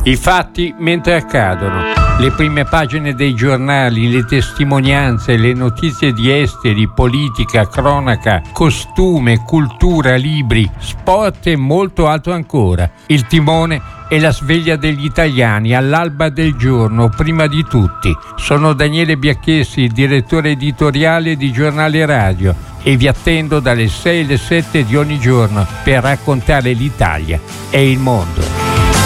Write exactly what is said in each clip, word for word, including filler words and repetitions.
I fatti mentre accadono. Le prime pagine dei giornali, le testimonianze, le notizie di esteri, politica, cronaca, costume, cultura, libri, sport e molto altro ancora. Il timone e la sveglia degli italiani all'alba del giorno, prima di tutti. Sono Daniele Biacchessi, direttore editoriale di Giornale Radio, e vi attendo dalle sei alle sette di ogni giorno per raccontare l'Italia e il mondo.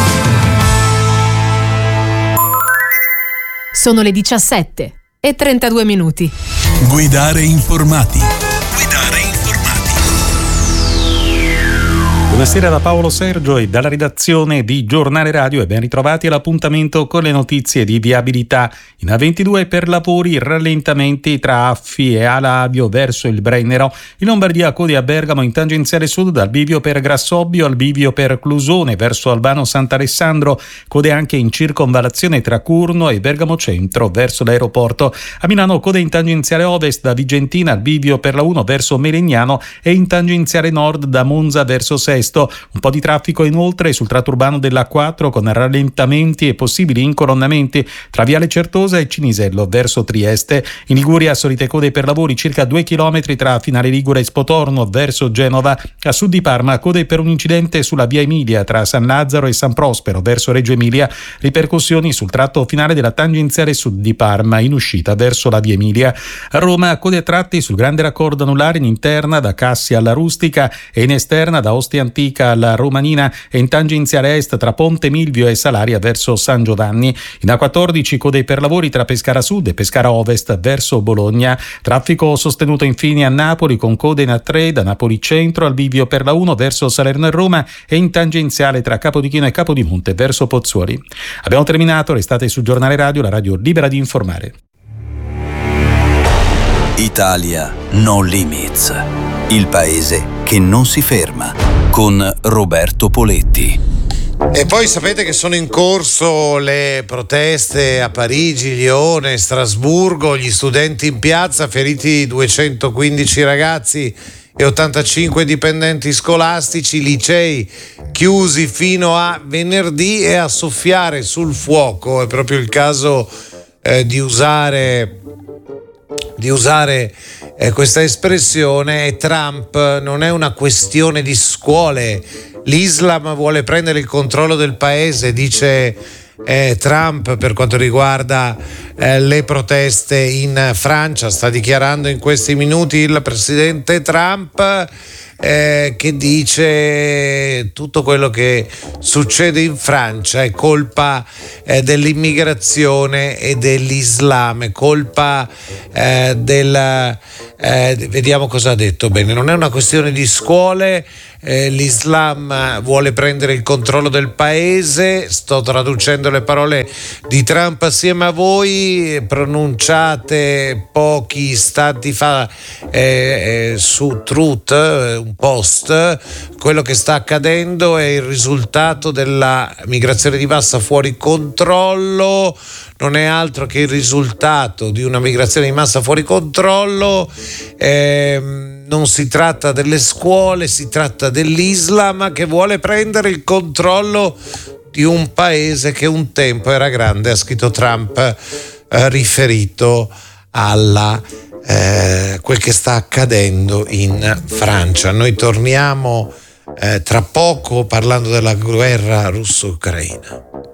Sono le diciassette e trentadue minuti. Guidare informati. Guidare informati. Buonasera da Paolo Sergio e dalla redazione di Giornale Radio e ben ritrovati all'appuntamento con le notizie di viabilità. In A ventidue per lavori, rallentamenti tra Affi e Alavio verso il Brennero. In Lombardia code a Bergamo in tangenziale sud dal bivio per Grassobbio al bivio per Clusone verso Albano Sant'Alessandro. Code anche in circonvallazione tra Curno e Bergamo Centro verso l'aeroporto. A Milano code in tangenziale ovest da Vigentina al bivio per la uno verso Melegnano e in tangenziale nord da Monza verso Sesto. Un po' di traffico inoltre sul tratto urbano dell'A quattro con rallentamenti e possibili incolonnamenti tra Viale Certosa e Cinisello verso Trieste. In Liguria solite code per lavori circa due chilometri tra Finale Ligure e Spotorno verso Genova. A sud di Parma code per un incidente sulla via Emilia tra San Lazzaro e San Prospero verso Reggio Emilia. Ripercussioni sul tratto finale della tangenziale sud di Parma in uscita verso la via Emilia. A Roma code a tratti sul grande raccordo anulare in interna da Cassia alla Rustica e in esterna da Ostia Antica alla Romanina e in tangenziale est tra Ponte Milvio e Salaria verso San Giovanni. In A quattordici code per lavori tra Pescara Sud e Pescara Ovest verso Bologna. Traffico sostenuto infine a Napoli con code in A tre da Napoli Centro al bivio per la uno verso Salerno e Roma e in tangenziale tra Capodichino e Capodimonte verso Pozzuoli. Abbiamo terminato, restate su Giornale Radio, la radio libera di informare. Italia No Limits, il paese che non si ferma, con Roberto Poletti. E poi sapete che sono in corso le proteste a Parigi, Lione, Strasburgo, gli studenti in piazza, feriti duecentoquindici ragazzi e ottantacinque dipendenti scolastici, licei chiusi fino a venerdì e a soffiare sul fuoco. È proprio il caso eh, di usare di usare eh, questa espressione. E Trump non è una questione di scuole, l'Islam vuole prendere il controllo del paese, dice eh, Trump per quanto riguarda eh, le proteste in Francia. Sta dichiarando in questi minuti il presidente Trump Eh, che dice tutto quello che succede in Francia è colpa eh, dell'immigrazione e dell'Islam, è colpa eh, del eh, vediamo cosa ha detto. Bene, non è una questione di scuole, eh, l'Islam vuole prendere il controllo del paese. Sto traducendo le parole di Trump assieme a voi, pronunciate pochi istanti fa eh, eh, su Truth, un post. Quello che sta accadendo è il risultato della migrazione di massa fuori controllo, non è altro che il risultato di una migrazione di massa fuori controllo. Eh, non si tratta delle scuole, si tratta dell'Islam che vuole prendere il controllo di un paese che un tempo era grande, ha scritto Trump, eh, riferito alla eh, quel che sta accadendo in Francia. Noi torniamo eh, tra poco parlando della guerra russo-ucraina.